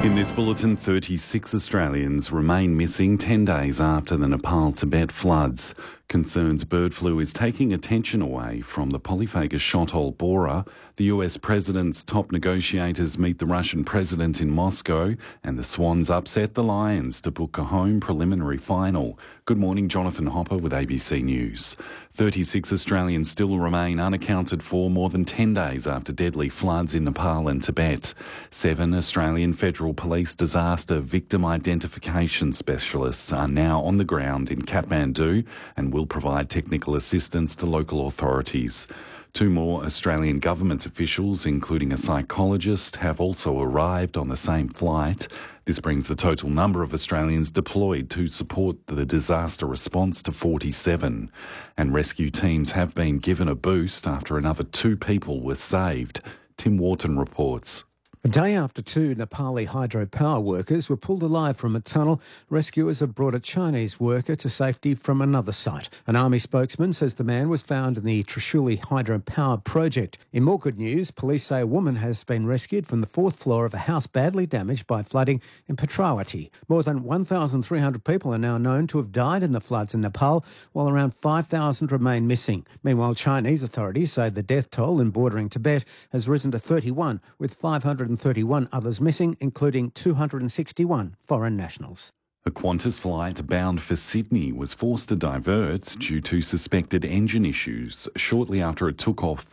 In this bulletin, 36 Australians remain missing 10 days after the Nepal-Tibet floods. Concerns bird flu is taking attention away from the polyphagus shot-hole borer. The US president's top negotiators meet the Russian president in Moscow, and the Swans upset the Lions to book a home preliminary final. Good morning, Jonathan Hopper with ABC News. 36 Australians still remain unaccounted for more than 10 days after deadly floods in Nepal and Tibet. 7 Australian Federal Police disaster victim identification specialists are now on the ground in Kathmandu and will provide technical assistance to local authorities. 2 more Australian government officials, including a psychologist, have also arrived on the same flight. This brings the total number of Australians deployed to support the disaster response to 47. And rescue teams have been given a boost after another 2 people were saved. Tim Wharton reports. A day after 2 Nepali hydropower workers were pulled alive from a tunnel, rescuers have brought a Chinese worker to safety from another site. An army spokesman says the man was found in the Trishuli hydropower project. In more good news, police say a woman has been rescued from the 4th floor of a house badly damaged by flooding in Petrawati. More than 1,300 people are now known to have died in the floods in Nepal, while around 5,000 remain missing. Meanwhile, Chinese authorities say the death toll in bordering Tibet has risen to 31, with 531 others missing, including 261 foreign nationals. A Qantas flight bound for Sydney was forced to divert due to suspected engine issues shortly after it took off